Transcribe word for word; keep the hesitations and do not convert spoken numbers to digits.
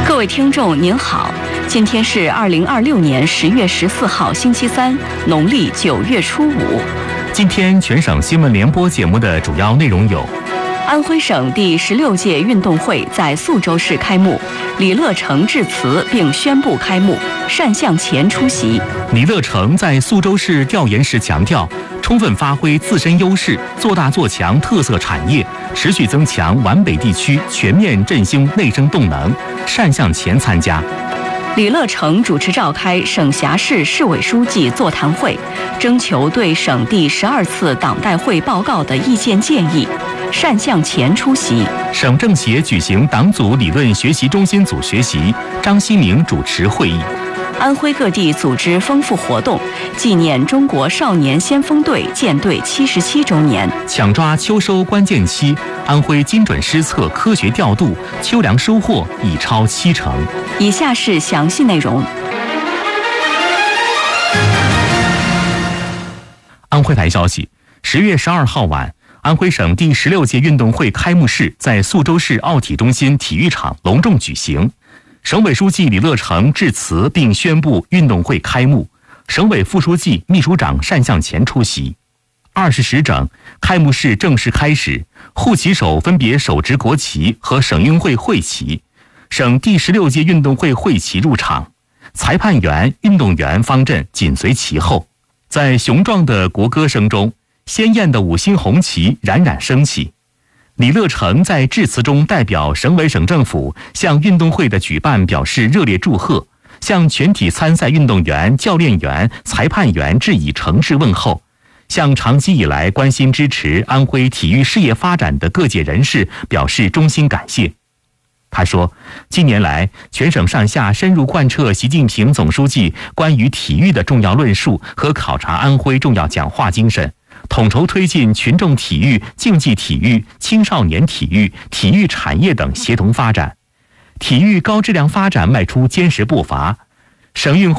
各位听众您好，今天是二零二六年十月十四号星期三，农历九月初五。 今天全省新闻联播节目的主要内容有： 安徽省第十六届运动会在宿州市开幕，李乐成致辞并宣布开幕，单向前出席。 李乐成在宿州市调研时强调，充分发挥自身优势，做大做强特色产业，持续增强皖北地区全面振兴内生动能，单向前参加。 李乐成主持召开省辖市市委书记座谈会，征求对省第十二次党代会报告的意见建议，单向前出席。 省政协举行党组理论学习中心组学习，张希明主持会议。 安徽各地组织丰富活动，纪念中国少年先锋队建队七十七周年。 抢抓秋收关键期，安徽精准施测科学调度，秋粮收获已超七成。 以下是详细内容。 安徽台消息，十月十二号晚，安徽省第十六届运动会开幕式在宿州市奥体中心体育场隆重举行。省委书记李乐成致辞并宣布运动会开幕，省委副书记、秘书长单向前出席。二十时整，开幕式正式开始，护旗手分别手执国旗和省运会会旗，省第十六届运动会会旗入场，裁判员、运动员方阵紧随其后。在雄壮的国歌声中，鲜艳的五星红旗冉冉升起。李乐成在致辞中代表省委省政府向运动会的举办表示热烈祝贺，向全体参赛运动员、教练员、裁判员致以诚挚问候，向长期以来关心支持安徽体育事业发展的各界人士表示衷心感谢。他说，近年来全省上下深入贯彻习近平总书记关于体育的重要论述和考察安徽重要讲话精神，统筹推进群众体育、竞技体育、青少年体育、体育产业等协同发展，体育高质量发展迈出坚实步伐。省运